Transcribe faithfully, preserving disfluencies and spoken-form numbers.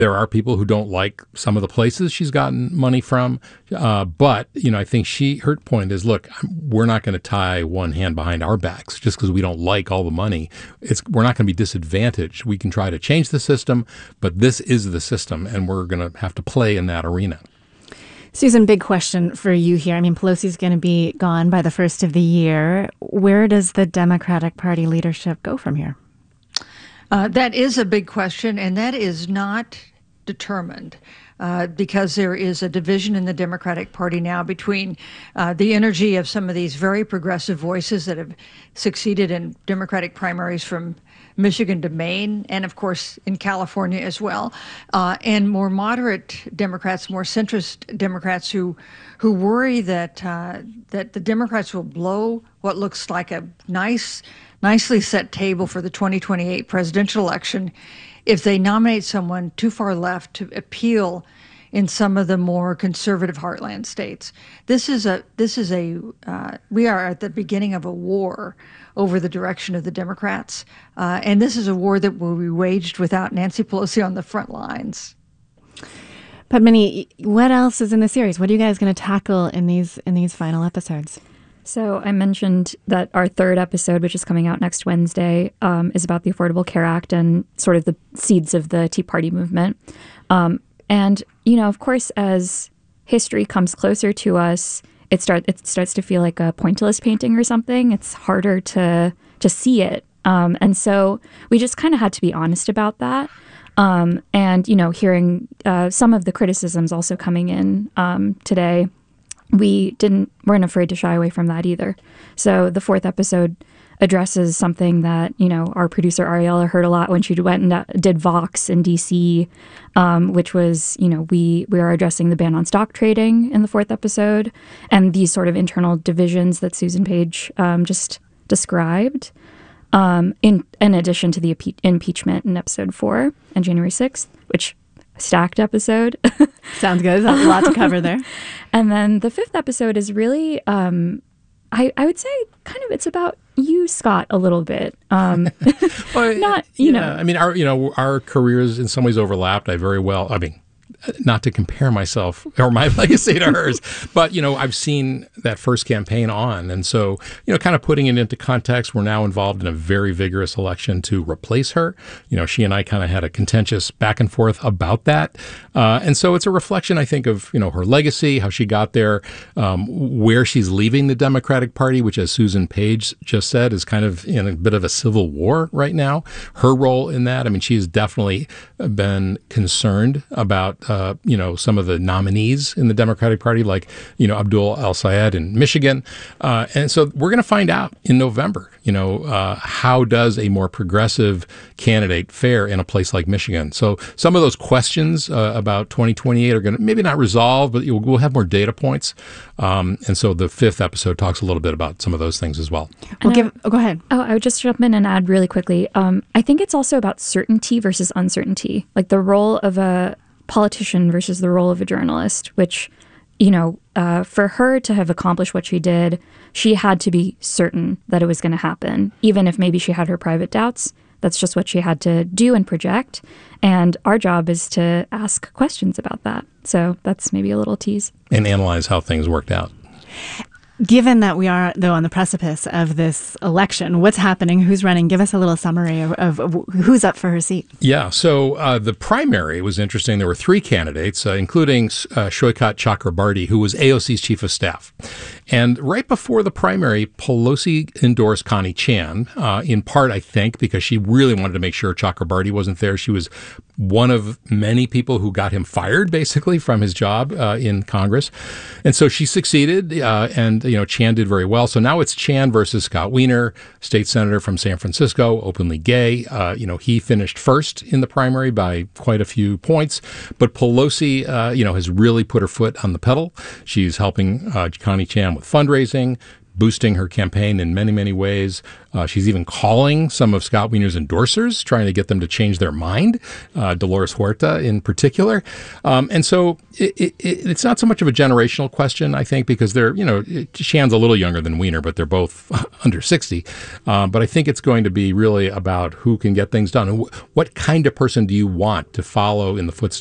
There are people who don't like some of the places she's gotten money from, uh, but you know, I think she her point is, look, we're not going to tie one hand behind our backs just because we don't like all the money. It's we're not going to be disadvantaged. We can try to change the system, but this is the system, and we're going to have to play in that arena. Susan, big question for you here. I mean, Pelosi's going to be gone by the first of the year. Where does the Democratic Party leadership go from here? Uh, that is a big question, and that is not determined uh, because there is a division in the Democratic Party now between uh, the energy of some of these very progressive voices that have succeeded in Democratic primaries from Michigan to Maine, and of course in California as well, uh, and more moderate Democrats, more centrist Democrats who who worry that uh, that the Democrats will blow what looks like a nice, nicely set table for the twenty twenty-eight presidential election if they nominate someone too far left to appeal in some of the more conservative heartland states. This is a this is a uh, we are at the beginning of a war over the direction of the Democrats, uh, and this is a war that will be waged without Nancy Pelosi on the front lines. Padmini, what else is in the series? What are you guys going to tackle in these in these final episodes? So I mentioned that our third episode, which is coming out next Wednesday, um, is about the Affordable Care Act and sort of the seeds of the Tea Party movement. Um, and, you know, of course, as history comes closer to us, it, start, it starts to feel like a pointillist painting or something. It's harder to, to see it. Um, and so we just kind of had to be honest about that. Um, and, you know, hearing uh, some of the criticisms also coming in um, today, we didn't weren't afraid to shy away from that either. So the fourth episode addresses something that, you know, our producer Ariella heard a lot when she went and did Vox in D C, um, which was, you know, we we are addressing the ban on stock trading in the fourth episode and these sort of internal divisions that Susan Page um, just described. Um, in in addition to the impe- impeachment in episode four and January sixth, which stacked episode. Sounds good. There's a lot to cover there. And then the fifth episode is really, um, I, I would say, kind of, it's about you, Scott, a little bit. Um, well, not, you yeah, know. I mean, our you know our careers in some ways overlapped. I very well, I mean, not to compare myself or my legacy to hers, but, you know, I've seen that first campaign on. And so, you know, kind of putting it into context, we're now involved in a very vigorous election to replace her. You know, she and I kind of had a contentious back and forth about that. Uh, and so it's a reflection, I think, of, you know, her legacy, how she got there, um, where she's leaving the Democratic Party, which, as Susan Page just said, is kind of in a bit of a civil war right now. Her role in that, I mean, she's definitely been concerned about Uh, you know, some of the nominees in the Democratic Party, like, you know, Abdul El-Sayed in Michigan. Uh, and so we're going to find out in November, you know, uh, how does a more progressive candidate fare in a place like Michigan? So some of those questions uh, about twenty twenty-eight are going to maybe not resolve, but we'll have more data points. Um, and so the fifth episode talks a little bit about some of those things as well. We'll give, oh, go ahead. Oh, I would just jump in and add really quickly. Um, I think it's also about certainty versus uncertainty, like the role of a politician versus the role of a journalist, which, you know, uh, for her to have accomplished what she did, she had to be certain that it was going to happen, even if maybe she had her private doubts. That's just what she had to do and project. And our job is to ask questions about that. So that's maybe a little tease. And analyze how things worked out. Given that we are, though, on the precipice of this election, what's happening? Who's running? Give us a little summary of, of, of who's up for her seat. Yeah, so uh, the primary was interesting. There were three candidates, uh, including uh, Shoykat Chakrabarti, who was A O C's chief of staff. And right before the primary, Pelosi endorsed Connie Chan, uh, in part, I think, because she really wanted to make sure Chakrabarti wasn't there. She was one of many people who got him fired, basically, from his job uh, in Congress. And so she succeeded, uh, and, you know, Chan did very well. So now it's Chan versus Scott Wiener, state senator from San Francisco, openly gay. Uh, you know, he finished first in the primary by quite a few points. But Pelosi, uh, you know, has really put her foot on the pedal. She's helping uh, Connie Chan with fundraising, boosting her campaign in many, many ways. Uh, she's even calling some of Scott Wiener's endorsers, trying to get them to change their mind, uh, Dolores Huerta in particular. Um, and so it, it, it's not so much of a generational question, I think, because they're, you know, Shan's a little younger than Wiener, but they're both under sixty. Uh, but I think it's going to be really about who can get things done. And wh- what kind of person do you want to follow in the footsteps